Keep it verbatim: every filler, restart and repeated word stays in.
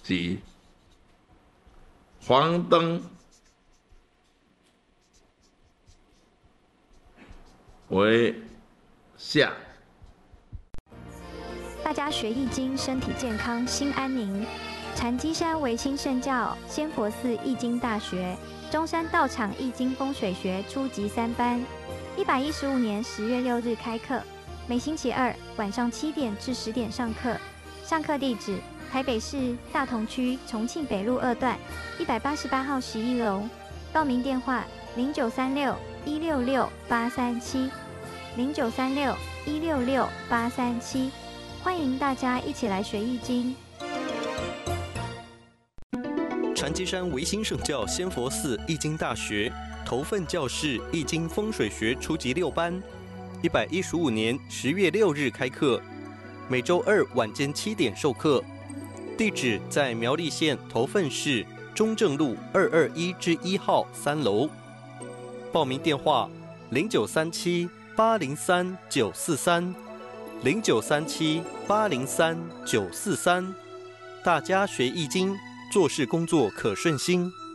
即黄灯为下。 大家学易经，身体健康，心安宁。禅机山维新圣教仙佛寺易经大学，中山道场易经风水学初级三班，一百一十五年十月六日开课，每星期二晚上七点至十点上课。上课地址：台北市大同区重庆北路二段一百八十八号十一楼。报名电话：零九三六一六六八三七，零九三六一六六八三七。欢迎大家一起来学易经。 禅机山维新圣教仙佛寺易经大学头份教室易经风水学初级六班，一百一十五年十月六日开课，每周二晚间七点授课。地址在苗栗县头份市中正路二二一之一号三楼。报名电话：零九三七八零三九四三。零九三七八零三九四三，大家学易经，做事工作可顺心。